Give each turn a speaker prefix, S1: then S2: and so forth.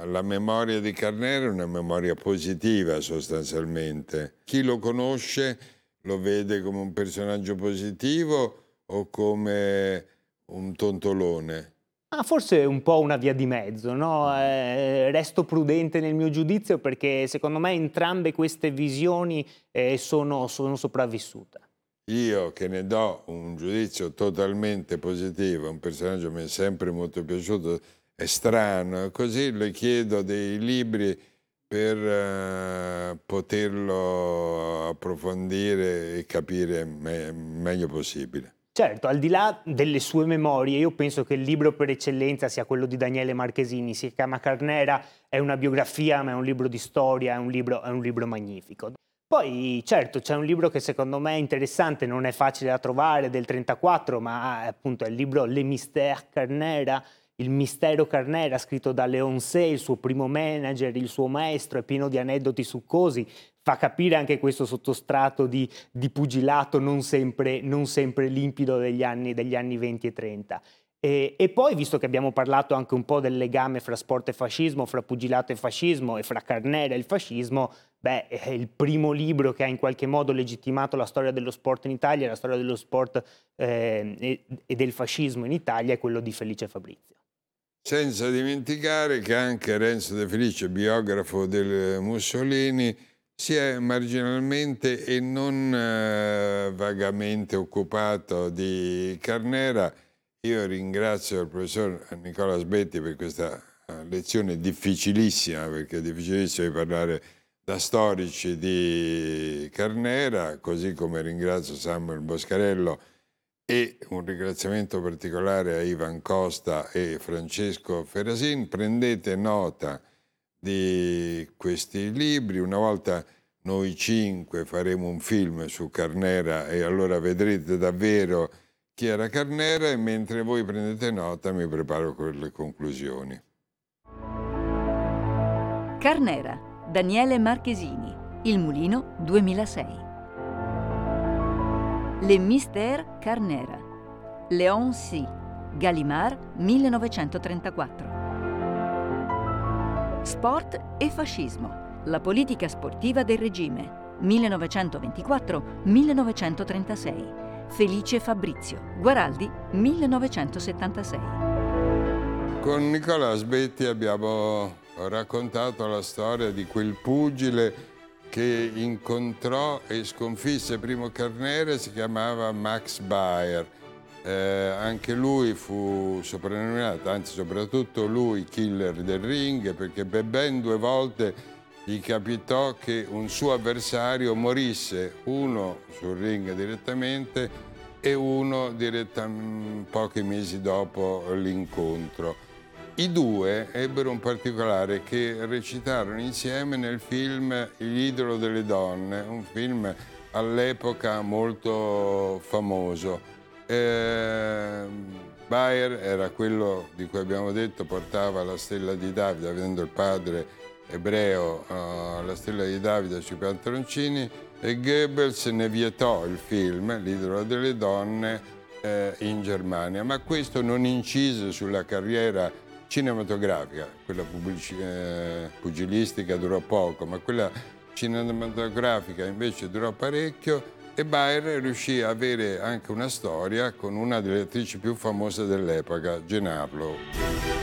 S1: la memoria di Carnera è una memoria positiva sostanzialmente. Chi lo conosce lo vede come un personaggio positivo o come un tontolone?
S2: Forse è un po' una via di mezzo, no, resto prudente nel mio giudizio perché secondo me entrambe queste visioni, sono sopravvissute.
S1: Io che ne do un giudizio totalmente positivo, un personaggio che mi è sempre molto piaciuto, è strano, così le chiedo dei libri per poterlo approfondire e capire meglio possibile.
S2: Certo, al di là delle sue memorie, io penso che il libro per eccellenza sia quello di Daniele Marchesini, si chiama Carnera, è una biografia, ma è un libro di storia, è un libro magnifico. Poi, certo, c'è un libro che secondo me è interessante, non è facile da trovare, del 34, ma appunto è il libro Les Mystères Carnera, il mistero Carnera, scritto da Leon Say, il suo primo manager, il suo maestro, è pieno di aneddoti succosi, fa capire anche questo sottostrato di pugilato non sempre limpido degli anni 20 e 30. E poi, visto che abbiamo parlato anche un po' del legame fra sport e fascismo, fra pugilato e fascismo e fra Carnera e il fascismo, beh, il primo libro che ha in qualche modo legittimato la storia dello sport in Italia, la storia dello sport e del fascismo in Italia, è quello di Felice Fabrizio.
S1: Senza dimenticare che anche Renzo De Felice, biografo del Mussolini, si è marginalmente e non vagamente occupato di Carnera. Io ringrazio il professor Nicola Sbetti per questa lezione difficilissima, perché è difficilissimo di parlare da storici di Carnera, così come ringrazio Samuel Boscarello e un ringraziamento particolare a Ivan Costa e Francesco Ferrasin. Prendete nota di questi libri. Una volta noi 5 faremo un film su Carnera e allora vedrete davvero chi era Carnera, e mentre voi prendete nota mi preparo con le conclusioni.
S3: Carnera, Daniele Marchesini, Il Mulino 2006. Les Mystères Carnera, Léon C. Gallimard 1934. Sport e fascismo, la politica sportiva del regime 1924-1936. Felice Fabrizio, Guaraldi 1976.
S1: Con Nicola Sbetti abbiamo raccontato la storia di quel pugile che incontrò e sconfisse primo Carnera, si chiamava Max Baer. Anche lui fu soprannominato, anzi soprattutto lui, killer del ring, perché per ben 2 volte gli capitò che un suo avversario morisse, uno sul ring direttamente e uno pochi mesi dopo l'incontro. I due ebbero un particolare, che recitarono insieme nel film L'idolo delle donne, un film all'epoca molto famoso. Baer era quello di cui abbiamo detto portava la stella di Davide, avendo il padre ebreo, la stella di Davide sui pantaloncini, e Goebbels ne vietò il film L'idolo delle donne in Germania, ma questo non incise sulla carriera cinematografica. Quella pugilistica durò poco, ma quella cinematografica invece durò parecchio, e Baer riuscì a avere anche una storia con una delle attrici più famose dell'epoca, Jean Harlow.